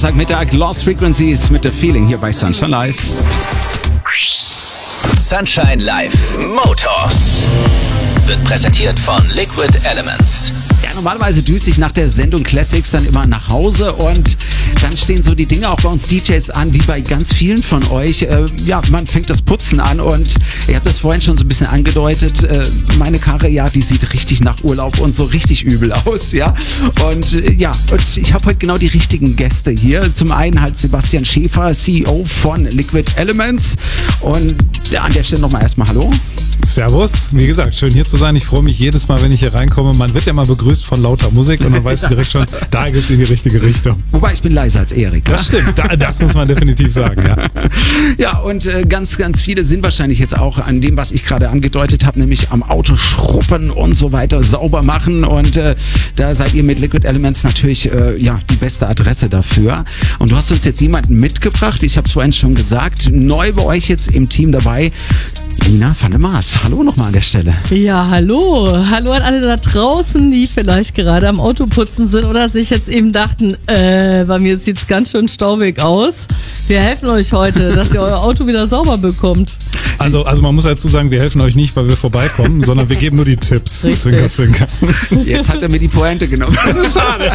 Samstagmittag, Lost Frequencies mit The Feeling hier bei Sunshine Live. Sunshine Live Motors wird präsentiert von Liquid Elements. Ja, normalerweise düse ich nach der Sendung Classics dann immer nach Hause und dann stehen so die Dinge auch bei uns DJs an, wie bei ganz vielen von euch. Man fängt das Putzen an und ihr habt das vorhin schon so ein bisschen angedeutet. Meine Karre, ja, die sieht richtig nach Urlaub und so richtig übel aus, ja. Und ich habe heute genau die richtigen Gäste hier. Zum einen halt Sebastian Schäfer, CEO von Liquid Elements. Und an der Stelle nochmal erstmal Hallo. Servus, wie gesagt, schön hier zu sein. Ich freue mich jedes Mal, wenn ich hier reinkomme. Man wird ja mal begrüßt von lauter Musik und man weiß direkt schon, da geht's in die richtige Richtung. Wobei, ich bin leiser als Erik. Das stimmt, das muss man definitiv sagen, ja. Ja, und ganz, ganz viele sind wahrscheinlich jetzt auch an dem, was ich gerade angedeutet habe, nämlich am Auto schrubben und so weiter, sauber machen. Und da seid ihr mit Liquid Elements natürlich die beste Adresse dafür. Und du hast uns jetzt jemanden mitgebracht, ich habe es vorhin schon gesagt, neu bei euch jetzt im Team dabei. Lina van der Maas, hallo nochmal an der Stelle. Ja, hallo. Hallo an alle da draußen, die vielleicht gerade am Autoputzen sind oder sich jetzt eben dachten, bei mir sieht es ganz schön staubig aus. Wir helfen euch heute, dass ihr euer Auto wieder sauber bekommt. Also man muss dazu sagen, wir helfen euch nicht, weil wir vorbeikommen, sondern wir geben nur die Tipps. Richtig. Zwinker, zwinker. Jetzt hat er mir die Pointe genommen. Schade.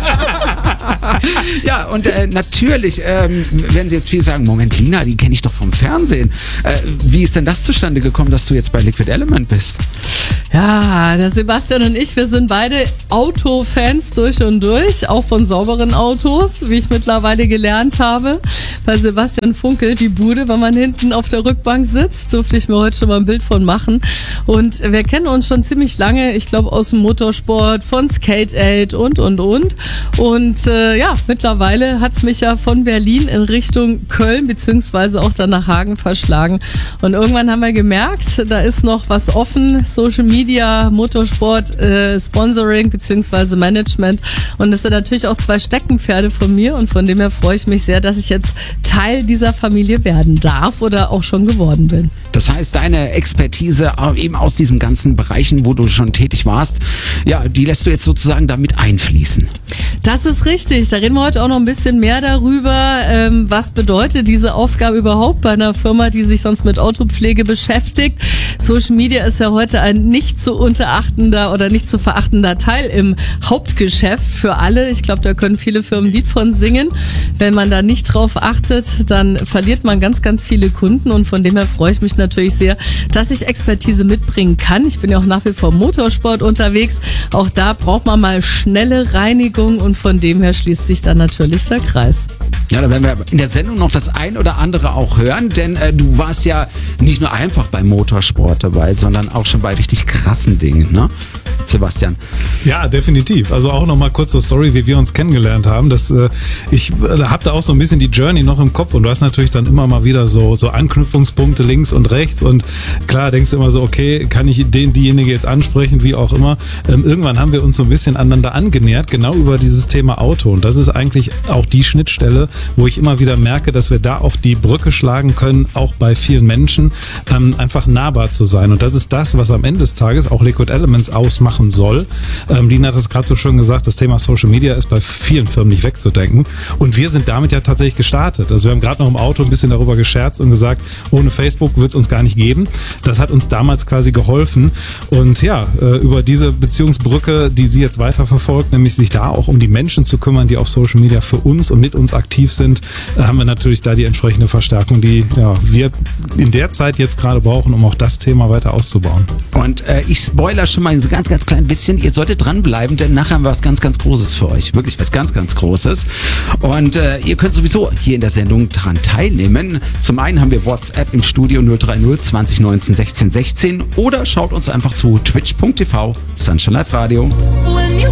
Ja, und natürlich werden Sie jetzt viel sagen, Moment, Lina, die kenne ich doch vom Fernsehen. Wie ist denn das zustande gekommen, dass du jetzt bei Liquid Element bist? Ja, der Sebastian und ich, wir sind beide Autofans durch und durch, auch von sauberen Autos, wie ich mittlerweile gelernt habe. Bei Sebastian funkelt die Bude, wenn man hinten auf der Rückbank sitzt, durfte ich mir heute schon mal ein Bild von machen. Und wir kennen uns schon ziemlich lange, ich glaube aus dem Motorsport, von Skate Aid und. Und mittlerweile hat's mich ja von Berlin in Richtung Köln beziehungsweise auch dann nach Hagen verschlagen. Und irgendwann haben wir gemerkt, da ist noch was offen, Social Media, Motorsport, Sponsoring beziehungsweise Management. Und das sind natürlich auch 2 Steckenpferde von mir und von dem her freue ich mich sehr, dass ich jetzt Teil dieser Familie werden darf oder auch schon geworden bin. Das heißt, deine Expertise eben aus diesen ganzen Bereichen, wo du schon tätig warst, ja, die lässt du jetzt sozusagen damit einfließen. Das ist richtig. Da reden wir heute auch noch ein bisschen mehr darüber, was bedeutet diese Aufgabe überhaupt bei einer Firma, die sich sonst mit Autopflege beschäftigt. Social Media ist ja heute ein nicht zu unterachtender oder nicht zu verachtender Teil im Hauptgeschäft für alle. Ich glaube, da können viele Firmen ein Lied von singen. Wenn man da nicht drauf achtet, dann verliert man ganz, ganz viele Kunden und von dem her freue ich mich natürlich sehr, dass ich Expertise mitbringen kann. Ich bin ja auch nach wie vor im Motorsport unterwegs. Auch da braucht man mal schnelle Reinigung und von dem her schließt sich dann natürlich der Kreis. Ja, da werden wir in der Sendung noch das ein oder andere auch hören, denn du warst ja nicht nur einfach beim Motorsport dabei, sondern auch schon bei richtig krassen Dingen, ne? Sebastian. Ja, definitiv. Also auch nochmal kurz zur Story, wie wir uns kennengelernt haben. Ich habe da auch so ein bisschen die Journey noch im Kopf und du hast natürlich dann immer mal wieder so Anknüpfungspunkte links und rechts und klar denkst du immer so, okay, kann ich diejenige jetzt ansprechen, wie auch immer. Irgendwann haben wir uns so ein bisschen aneinander angenähert, genau über dieses Thema Auto und das ist eigentlich auch die Schnittstelle, wo ich immer wieder merke, dass wir da auch die Brücke schlagen können, auch bei vielen Menschen, einfach nahbar zu sein und das ist das, was am Ende des Tages auch Liquid Elements ausmachen soll. Lina hat es gerade so schön gesagt, das Thema Social Media ist bei vielen Firmen nicht wegzudenken und wir sind damit ja tatsächlich gestartet. Also wir haben gerade noch im Auto ein bisschen darüber gescherzt und gesagt, ohne Facebook wird es uns gar nicht geben. Das hat uns damals quasi geholfen und ja, über diese Beziehungsbrücke, die sie jetzt weiterverfolgt, nämlich sich da auch um die Menschen zu kümmern, die auf Social Media für uns und mit uns aktiv sind, haben wir natürlich da die entsprechende Verstärkung, die wir in der Zeit jetzt gerade brauchen, um auch das Thema weiter auszubauen. Und ich spoiler schon mal so ganz, ganz klein bisschen. Ihr solltet dranbleiben, denn nachher haben wir was ganz, ganz Großes für euch. Wirklich was ganz, ganz Großes. Und ihr könnt sowieso hier in der Sendung daran teilnehmen. Zum einen haben wir WhatsApp im Studio 030 2019 16 16 oder schaut uns einfach zu twitch.tv Sunshine Live Radio.